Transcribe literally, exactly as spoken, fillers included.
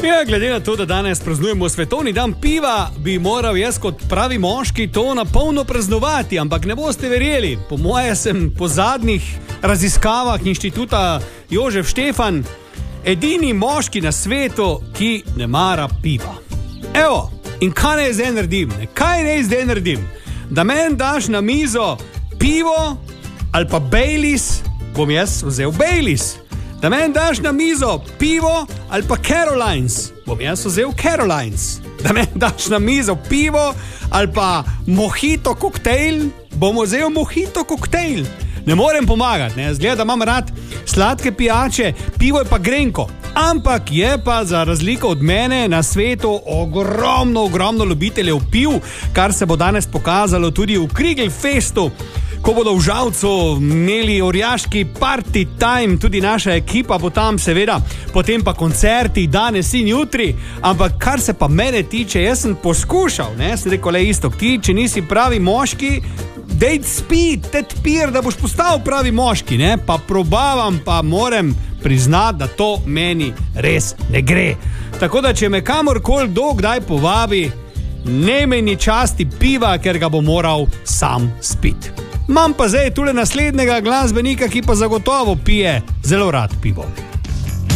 Ja, glede na to, da danes praznujemo svetovni dan piva, bi moral jaz kot pravi moški to na polno praznovati, ampak ne boste verjeli. Po moje sem po zadnjih raziskavah inštituta Jožef Štefan edini moški na svetu, ki ne mara piva. Evo, in kaj naj zdaj naredim? Kaj naj zdaj naredim? Da meni daš na mizo pivo ali pa Baileys, bom jaz vzel Baileys. Da meni daš na mizo pivo ali pa Carolines, bom jaz vzel Carolines. Da meni daš na mizo pivo ali pa mojito koktejl, bom vzel mojito koktejl. Ne morem pomagati, ne, zgleda, da imam rad sladke pijače, pivo je pa grenko. Ampak je pa za razliko od mene na svetu ogromno, ogromno ljubiteljev piv, kar se bo danes pokazalo tudi v Krigelfestu, ko bodo v Žalcu imeli orjaški party time, tudi naša ekipa bo tam seveda, potem pa koncerti danes in jutri, ampak kar se pa mene tiče, jaz sem poskušal, ne, sem rekel le isto, ti, če nisi pravi moški, dejt spi, tet pir, da boš postal pravi moški, ne, pa probavam, pa moram priznati, da to meni res ne gre. Tako da, če me kamorkoli do kdaj povabi, ne meni časti piva, ker ga bo moral sam spiti. Imam pa zdaj tule naslednjega glasbenika, ki pa zagotovo pije zelo rad pivo.